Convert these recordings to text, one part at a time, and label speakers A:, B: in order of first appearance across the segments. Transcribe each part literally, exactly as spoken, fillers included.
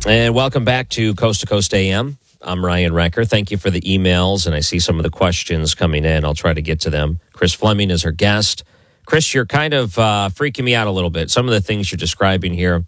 A: And welcome back to Coast to Coast A M. I'm Ryan Recker. Thank you for the emails, and I see some of the questions coming in. I'll try to get to them. Chris Fleming is our guest. Chris, you're kind of uh, freaking me out a little bit. Some of the things you're describing here,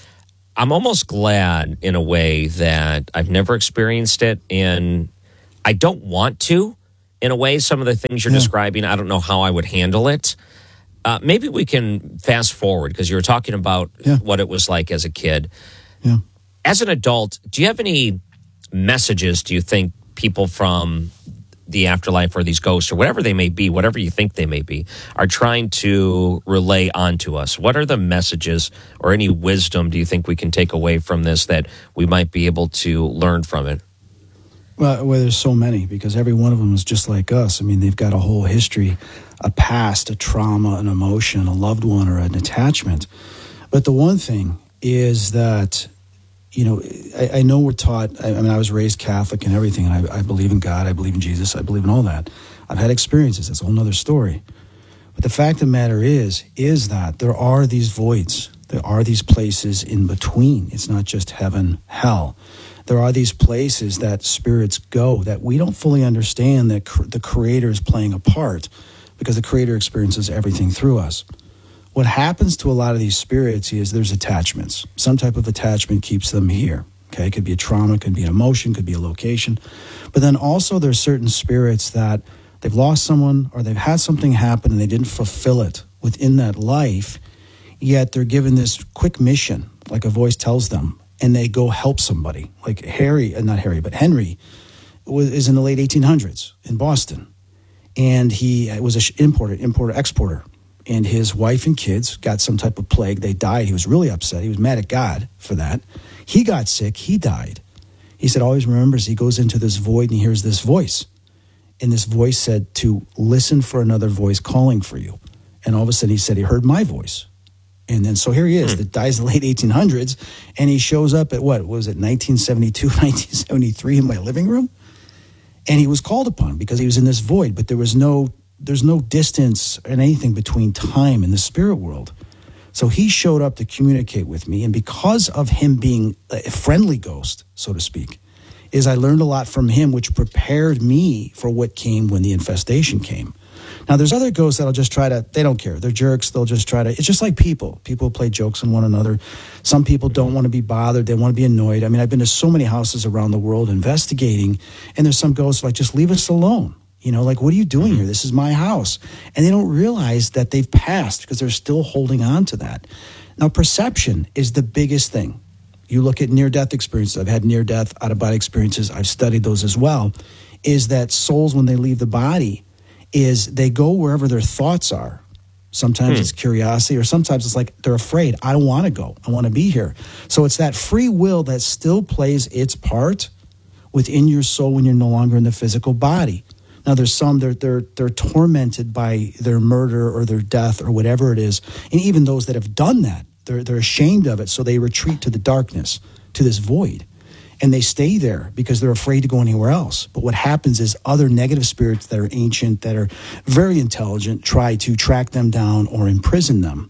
A: I'm almost glad in a way that I've never experienced it, and I don't want to. In a way, some of the things you're yeah. describing, I don't know how I would handle it. Uh, maybe we can fast forward, because you were talking about yeah. what it was like as a kid.
B: Yeah.
A: As an adult, do you have any messages, do you think, people from the afterlife or these ghosts or whatever they may be, whatever you think they may be, are trying to relay onto us? What are the messages or any wisdom do you think we can take away from this that we might be able to learn from it?
B: Well, well, there's so many, because every one of them is just like us. I mean, they've got a whole history, a past, a trauma, an emotion, a loved one, or an attachment. But the one thing is that, you know, I, I know we're taught, I, I mean, I was raised Catholic and everything, and I, I believe in God, I believe in Jesus, I believe in all that. I've had experiences, that's a whole other story. But the fact of the matter is, is that there are these voids. There are these places in between. It's not just heaven, hell. There are these places that spirits go that we don't fully understand, that cr- the Creator is playing a part, because the Creator experiences everything through us. What happens to a lot of these spirits is there's attachments. Some type of attachment keeps them here. Okay, it could be a trauma, it could be an emotion, could be a location. But then also there's certain spirits that they've lost someone, or they've had something happen and they didn't fulfill it within that life, yet they're given this quick mission, like a voice tells them, and they go help somebody. Like Harry, uh, not Harry, but Henry was, is in the late eighteen hundreds in Boston. And he was an importer, importer, exporter. And his wife and kids got some type of plague. They died. He was really upset. He was mad at God for that. He got sick. He died. He said, always remembers, he goes into this void and he hears this voice. And this voice said to listen for another voice calling for you. And all of a sudden he said he heard my voice. And then so here he is, hmm. that dies in the late eighteen hundreds. And he shows up at what, what was it, nineteen seventy-two, nineteen seventy-three in my living room? And he was called upon because he was in this void, but there was no There's no distance and anything between time and the spirit world. So he showed up to communicate with me. And because of him being a friendly ghost, so to speak, is I learned a lot from him, which prepared me for what came when the infestation came. Now, there's other ghosts that'll just try to, they don't care. They're jerks. They'll just try to, it's just like people. People play jokes on one another. Some people don't want to be bothered. They want to be annoyed. I mean, I've been to so many houses around the world investigating, and there's some ghosts like, just leave us alone. You know, like, what are you doing here? This is my house. And they don't realize that they've passed because they're still holding on to that. Now, perception is the biggest thing. You look at near-death experiences. I've had near-death, out-of-body experiences. I've studied those as well. Is that souls, when they leave the body, is they go wherever their thoughts are. Sometimes hmm. it's curiosity, or sometimes it's like they're afraid. I don't want to go. I want to be here. So it's that free will that still plays its part within your soul when you're no longer in the physical body. Now, there's some, they're, they're, they're tormented by their murder or their death or whatever it is. And even those that have done that, they're, they're ashamed of it. So they retreat to the darkness, to this void. And they stay there because they're afraid to go anywhere else. But what happens is other negative spirits that are ancient, that are very intelligent, try to track them down or imprison them.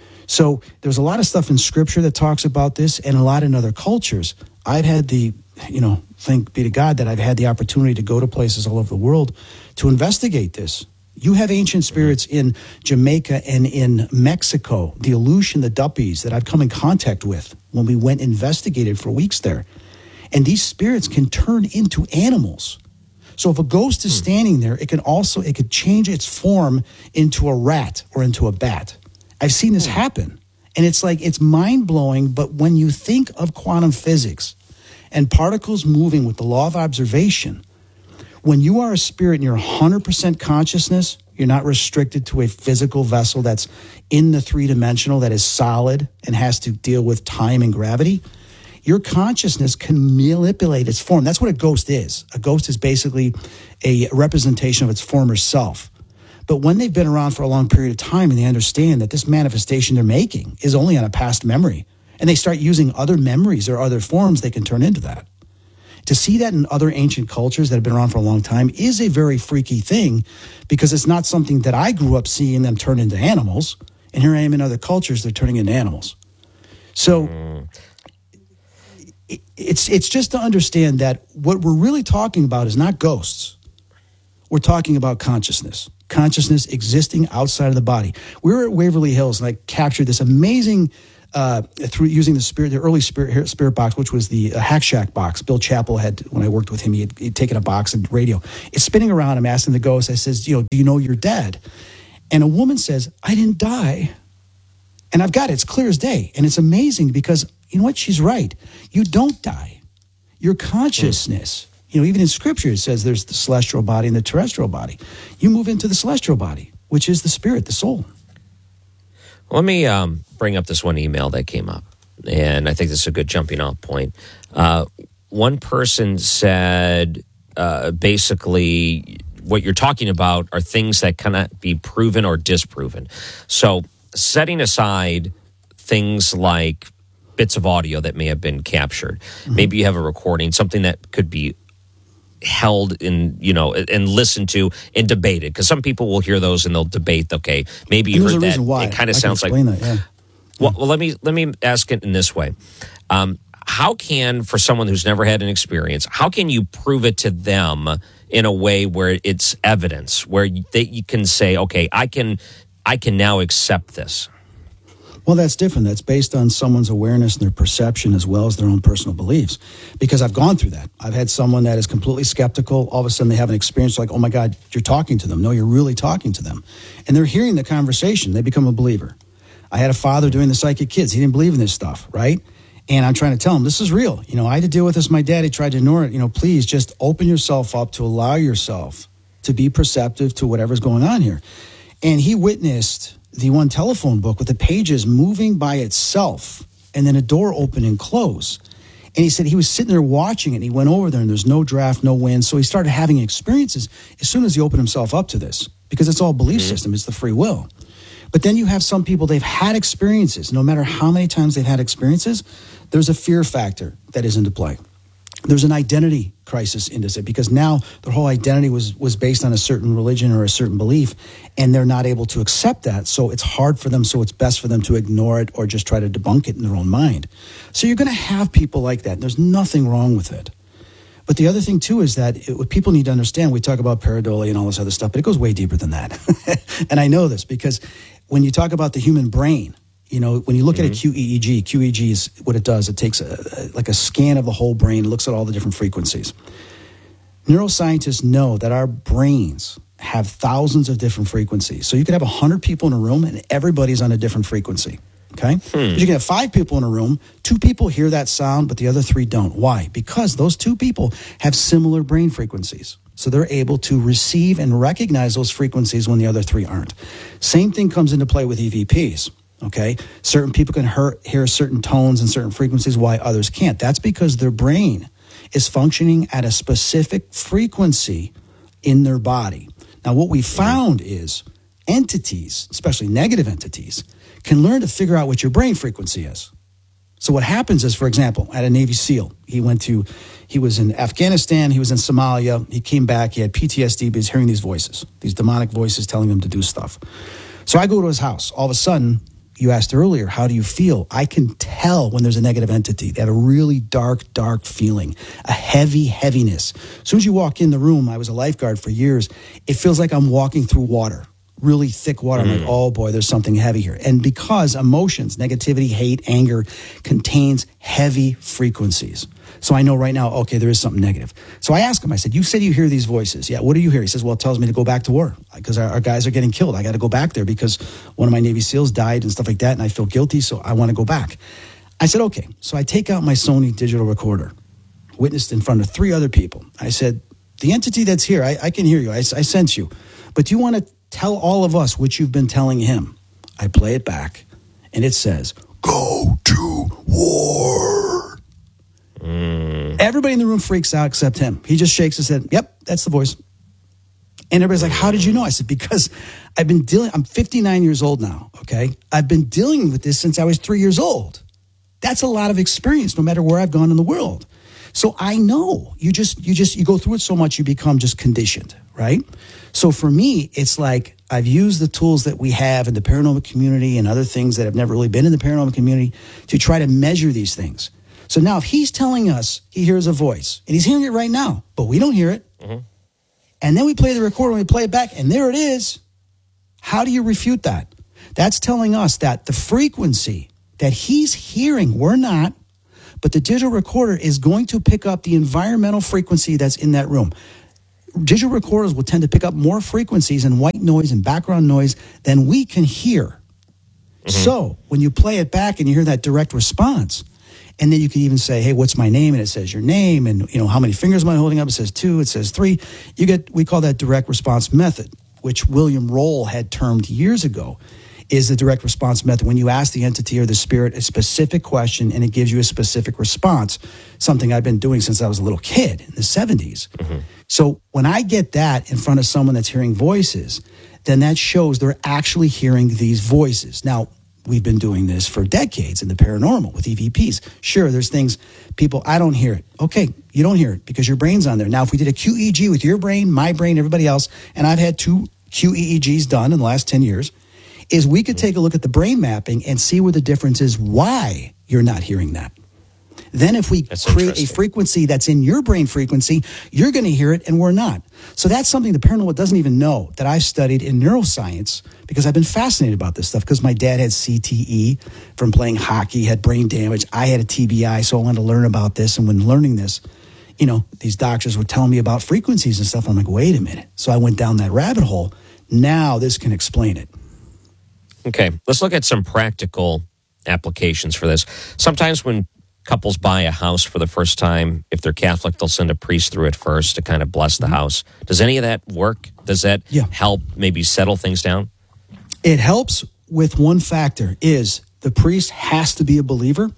B: So there's a lot of stuff in Scripture that talks about this, and a lot in other cultures. I've had the, you know, thank be to God that I've had the opportunity to go to places all over the world to investigate this. You have ancient spirits in Jamaica and in Mexico, the Aleutian, the Duppies, that I've come in contact with when we went and investigated for weeks there. And these spirits can turn into animals. So if a ghost is standing there, it can also, it could change its form into a rat or into a bat. I've seen this happen. And it's like, it's mind-blowing, but when you think of quantum physics and particles moving with the law of observation, when you are a spirit and you're one hundred percent consciousness, you're not restricted to a physical vessel that's in the three-dimensional, that is solid and has to deal with time and gravity, your consciousness can manipulate its form. That's what a ghost is. A ghost is basically a representation of its former self. But when they've been around for a long period of time and they understand that this manifestation they're making is only on a past memory, and they start using other memories or other forms, they can turn into that. To see that in other ancient cultures that have been around for a long time is a very freaky thing, because it's not something that I grew up seeing them turn into animals. And here I am in other cultures, they're turning into animals. So... Mm. It's it's just to understand that what we're really talking about is not ghosts. We're talking about consciousness. Consciousness existing outside of the body. We were at Waverly Hills, and I captured this amazing, uh, through using the spirit, the early spirit spirit box, which was the uh, Hack Shack box. Bill Chappell had, when I worked with him, he had, he'd taken a box and radio. It's spinning around. I'm asking the ghost, I says, you know, do you know you're dead? And a woman says, I didn't die. And I've got it. It's clear as day. And it's amazing because, you know what? She's right. You don't die. Your consciousness, mm. you know, even in Scripture, it says there's the celestial body and the terrestrial body. You move into the celestial body, which is the spirit, the soul.
A: Let me um, bring up this one email that came up. And I think this is a good jumping off point. Uh, one person said, uh, basically, what you're talking about are things that cannot be proven or disproven. So setting aside things like bits of audio that may have been captured, mm-hmm. maybe you have a recording, something that could be held in, you know, and listened to and debated, because some people will hear those and they'll debate, okay, maybe you heard that. Why. It kind of sounds like,
B: that, yeah.
A: well, well, let me, let me ask it in this way. Um, how can, for someone who's never had an experience, how can you prove it to them in a way where it's evidence, where you, that you can say, okay, I can, I can now accept this?
B: Well, that's different. That's based on someone's awareness and their perception as well as their own personal beliefs. Because I've gone through that. I've had someone that is completely skeptical. All of a sudden they have an experience like, oh my God, you're talking to them. No, you're really talking to them. And they're hearing the conversation. They become a believer. I had a father doing the Psychic Kids. He didn't believe in this stuff, right? And I'm trying to tell him, this is real. You know, I had to deal with this. My daddy tried to ignore it. You know, please just open yourself up to allow yourself to be perceptive to whatever's going on here. And he witnessed the one telephone book with the pages moving by itself and then a door open and close. And he said he was sitting there watching it, and he went over there and there's no draft, no wind. So he started having experiences as soon as he opened himself up to this, because it's all belief mm-hmm. system. It's the free will. But then you have some people, they've had experiences. No matter how many times they've had experiences, there's a fear factor that is into play. There's an identity crisis into it, because now their whole identity was was based on a certain religion or a certain belief, and they're not able to accept that. So it's hard for them. So it's best for them to ignore it or just try to debunk it in their own mind. So you're going to have people like that. And there's nothing wrong with it. But the other thing, too, is that it, what people need to understand, we talk about pareidolia and all this other stuff, but it goes way deeper than that. And I know this because when you talk about the human brain, you know, when you look mm-hmm. at a Q E E G, Q E E G is what it does. It takes a, a, like a scan of the whole brain, looks at all the different frequencies. Neuroscientists know that our brains have thousands of different frequencies. So you could have one hundred people in a room and everybody's on a different frequency, okay? Hmm. But you can have five people in a room, two people hear that sound, but the other three don't. Why? Because those two people have similar brain frequencies. So they're able to receive and recognize those frequencies when the other three aren't. Same thing comes into play with E V Ps. Okay, certain people can hear, hear certain tones and certain frequencies, why others can't. That's because their brain is functioning at a specific frequency in their body. Now, what we found is entities, especially negative entities, can learn to figure out what your brain frequency is. So what happens is, for example, at a Navy SEAL, he went to, he was in Afghanistan, he was in Somalia, he came back, he had P T S D, but he's hearing these voices, these demonic voices telling him to do stuff. So I go to his house. All of a sudden, you asked earlier, how do you feel? I can tell when there's a negative entity. They have a really dark, dark feeling, a heavy heaviness. As soon as you walk in the room, I was a lifeguard for years, it feels like I'm walking through water, really thick water. Mm. I'm like, oh boy, there's something heavy here. And because emotions, negativity, hate, anger contains heavy frequencies. So I know right now, okay, there is something negative. So I asked him, I said, you said you hear these voices. Yeah, what do you hear? He says, well, it tells me to go back to war because our, our guys are getting killed. I got to go back there because one of my Navy SEALs died and stuff like that, and I feel guilty, so I want to go back. I said, okay. So I take out my Sony digital recorder, witnessed in front of three other people. I said, the entity that's here, I, I can hear you. I, I sense you. But do you want to tell all of us what you've been telling him? I play it back, and it says, go to war. Mm. Everybody in the room freaks out except him. He just shakes his head. Yep, that's the voice. And everybody's like, how did you know? I said, because I've been dealing, I'm fifty-nine years old now, okay? I've been dealing with this since I was three years old. That's a lot of experience, no matter where I've gone in the world. So I know you just, you just, you go through it so much, you become just conditioned, right? So for me, it's like I've used the tools that we have in the paranormal community and other things that have never really been in the paranormal community to try to measure these things. So now if he's telling us he hears a voice, and he's hearing it right now, but we don't hear it, mm-hmm. and then we play the recorder and we play it back, and there it is, how do you refute that? That's telling us that the frequency that he's hearing, we're not, but the digital recorder is going to pick up the environmental frequency that's in that room. Digital recorders will tend to pick up more frequencies and white noise and background noise than we can hear. Mm-hmm. So when you play it back and you hear that direct response, and then you can even say, hey, what's my name? And it says your name, and you know, how many fingers am I holding up? It says two, it says three. You get, we call that direct response method, which William Roll had termed years ago, is the direct response method. When you ask the entity or the spirit a specific question and it gives you a specific response, something I've been doing since I was a little kid in the seventies. Mm-hmm. So when I get that in front of someone that's hearing voices, then that shows they're actually hearing these voices. Now, we've been doing this for decades in the paranormal with E V Ps. Sure, there's things, people, I don't hear it. Okay, you don't hear it because your brain's on there. Now, if we did a Q E G with your brain, my brain, everybody else, and I've had two Q E E Gs done in the last ten years, is we could take a look at the brain mapping and see where the difference is, why you're not hearing that. Then if we
A: that's
B: create a frequency that's in your brain frequency, you're going to hear it and we're not. So that's something the paranormal doesn't even know that I've studied in neuroscience because I've been fascinated about this stuff because my dad had C T E from playing hockey, had brain damage. I had a T B I, so I wanted to learn about this. And when learning this, you know, these doctors would tell me about frequencies and stuff. I'm like, wait a minute. So I went down that rabbit hole. Now this can explain it.
A: Okay, let's look at some practical applications for this. Sometimes when couples buy a house for the first time, if they're Catholic, they'll send a priest through it first to kind of bless the mm-hmm. house. Does any of that work? Does that
B: yeah.
A: help maybe settle things down?
B: It helps with one factor is the priest has to be a believer,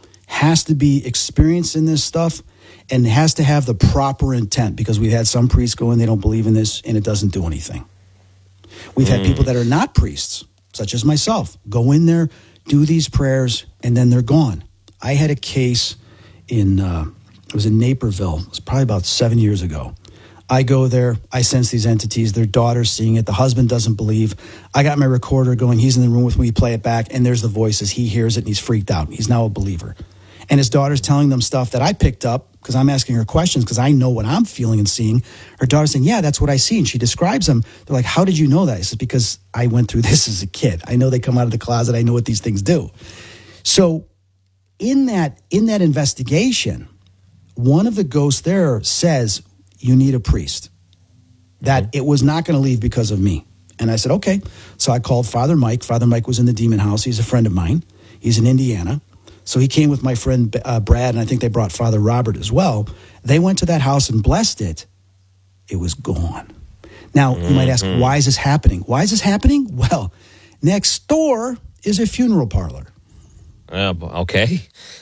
B: has to be experienced in this stuff, and has to have the proper intent because we've had some priests go in, they don't believe in this, and it doesn't do anything. We've mm. had people that are not priests, such as myself, go in there, do these prayers, and then they're gone. I had a case in, uh, it was in Naperville. It was probably about seven years ago. I go there. I sense these entities. Their daughter's seeing it. The husband doesn't believe. I got my recorder going. He's in the room with me. We play it back, and there's the voices. He hears it, and he's freaked out. He's now a believer. And his daughter's telling them stuff that I picked up because I'm asking her questions because I know what I'm feeling and seeing. Her daughter's saying, yeah, that's what I see. And she describes them. They're like, how did you know that? I said, because I went through this as a kid. I know they come out of the closet. I know what these things do. So in that in that investigation, one of the ghosts there says, you need a priest. That mm-hmm. it was not going to leave because of me. And I said, okay. So I called Father Mike. Father Mike was in the demon house. He's a friend of mine. He's in Indiana. So he came with my friend uh, Brad, and I think they brought Father Robert as well. They went to that house and blessed it. It was gone. Now, mm-hmm. you might ask, why is this happening? Why is this happening? Well, next door is a funeral parlor.
A: Uh, okay.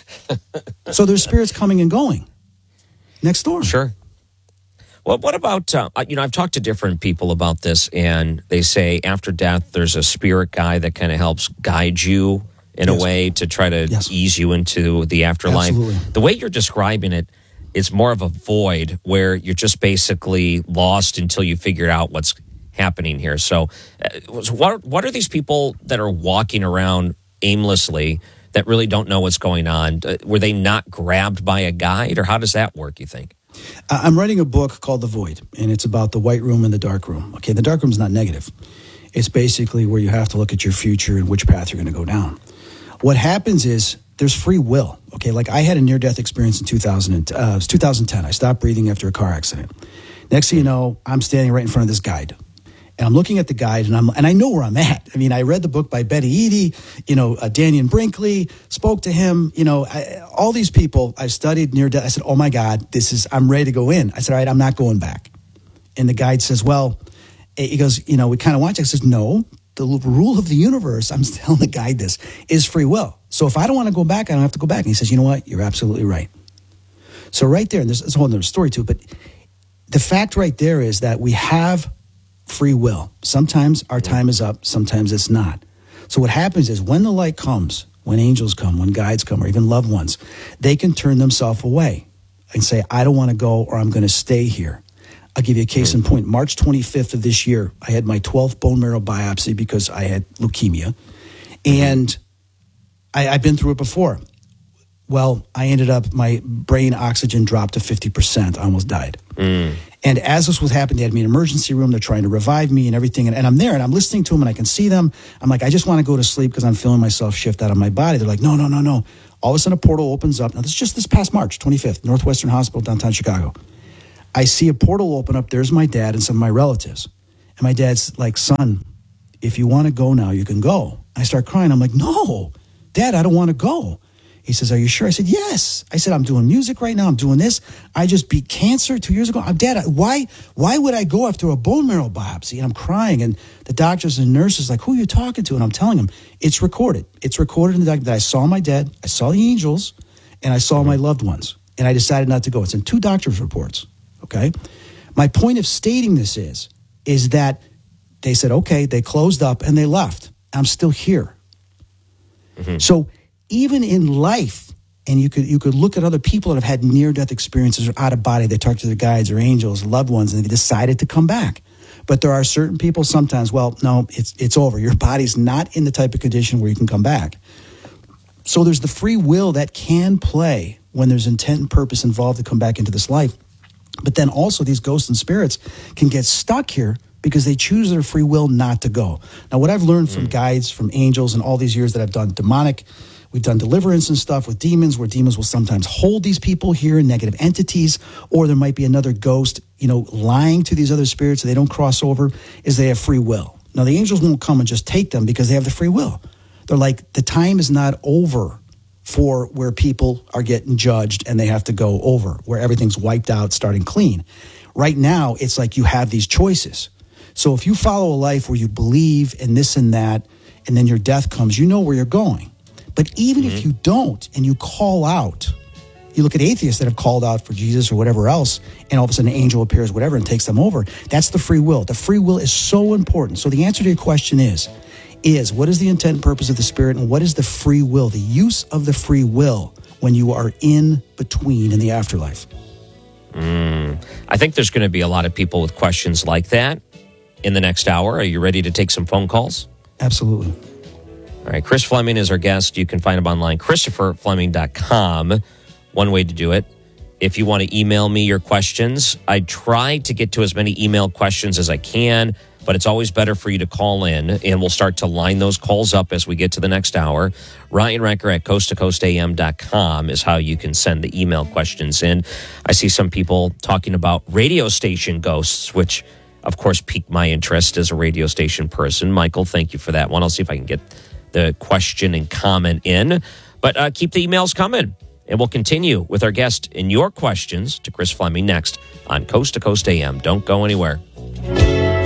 B: So there's spirits coming and going next door.
A: Sure. Well, what about, uh, you know, I've talked to different people about this, and they say after death, there's a spirit guide that kind of helps guide you in yes. a way to try to yes. ease you into the afterlife.
B: Absolutely.
A: The way you're describing it, it's more of a void where you're just basically lost until you figure out what's happening here. So uh, what, what are these people that are walking around aimlessly that really don't know what's going on? Uh, were they not grabbed by a guide, or how does that work, you think?
B: I'm writing a book called The Void, and it's about the white room and the dark room. Okay, the dark room is not negative. It's basically where you have to look at your future and which path you're going to go down. What happens is there's free will. Okay, like I had a near-death experience in two thousand. Uh, it was two thousand ten. I stopped breathing after a car accident. Next thing you know, I'm standing right in front of this guide. And I'm looking at the guide, and I'm and I know where I'm at. I mean, I read the book by Betty Eady, you know, uh, Daniel Brinkley, spoke to him, you know, I, all these people I studied near death. I said, oh my God, this is, I'm ready to go in. I said, all right, I'm not going back. And the guide says, well, he goes, you know, we kind of watch it. I says, no, the rule of the universe, I'm telling the guide this, is free will. So if I don't want to go back, I don't have to go back. And he says, you know what, you're absolutely right. So right there, and there's, there's a whole other story to it, but the fact right there is that we have free will. Sometimes our time is up, sometimes it's not. So what happens is when the light comes, when angels come, when guides come, or even loved ones, they can turn themselves away and say, I don't want to go, or I'm going to stay here. I'll give you a case in point. March twenty-fifth of this year, I had my twelfth bone marrow biopsy because I had leukemia. And I, I've been through it before. Well, I ended up, my brain oxygen dropped to fifty percent. I almost died.
A: Mm.
B: And as this was happening, they had me in an emergency room. They're trying to revive me and everything. And, and I'm there and I'm listening to them and I can see them. I'm like, I just want to go to sleep because I'm feeling myself shift out of my body. They're like, no, no, no, no. All of a sudden a portal opens up. Now, this is just this past March twenty-fifth, Northwestern Hospital, downtown Chicago. I see a portal open up. There's my dad and some of my relatives. And my dad's like, son, if you want to go now, you can go. I start crying. I'm like, no, Dad, I don't want to go. He says, are you sure? I said, yes. I said, I'm doing music right now. I'm doing this. I just beat cancer two years ago. I'm Dad, why, why would I go after a bone marrow biopsy? And I'm crying. And the doctors and nurses like, who are you talking to? And I'm telling them, it's recorded. It's recorded in the document that I saw my dad, I saw the angels, and I saw my loved ones. And I decided not to go. It's in two doctors' reports. Okay. My point of stating this is, is that they said, okay, they closed up and they left. I'm still here. Mm-hmm. So even in life, and you could you could look at other people that have had near-death experiences or out of body, they talk to their guides or angels, loved ones, and they decided to come back. But there are certain people sometimes, well, no, it's it's over. Your body's not in the type of condition where you can come back. So there's the free will that can play when there's intent and purpose involved to come back into this life. But then also these ghosts and spirits can get stuck here because they choose their free will not to go. Now, what I've learned from guides, from angels, and all these years that I've done demonic, we've done deliverance and stuff with demons, where demons will sometimes hold these people here in negative entities, or there might be another ghost, you know, lying to these other spirits so they don't cross over, is they have free will. Now, the angels won't come and just take them because they have the free will. They're like, the time is not over for where people are getting judged and they have to go over, where everything's wiped out, starting clean. Right now, it's like you have these choices. So if you follow a life where you believe in this and that, and then your death comes, you know where you're going. But even mm-hmm. if you don't and you call out, you look at atheists that have called out for Jesus or whatever else, and all of a sudden an angel appears, whatever, and takes them over. That's the free will. The free will is so important. So the answer to your question is, is what is the intent and purpose of the spirit, and what is the free will, the use of the free will when you are in between in the afterlife?
A: Mm. I think there's going to be a lot of people with questions like that in the next hour. Are you ready to take some phone calls?
B: Absolutely.
A: All right, Chris Fleming is our guest. You can find him online, Christopher Fleming dot com. One way to do it. If you want to email me your questions, I try to get to as many email questions as I can, but it's always better for you to call in, and we'll start to line those calls up as we get to the next hour. Ryan Recker at coast to coast a m dot com is how you can send the email questions in. I see some people talking about radio station ghosts, which, of course, piqued my interest as a radio station person. Michael, thank you for that one. I'll see if I can get the question and comment in. But uh, keep the emails coming, and we'll continue with our guest and your questions to Chris Fleming next on Coast to Coast A M. Don't go anywhere.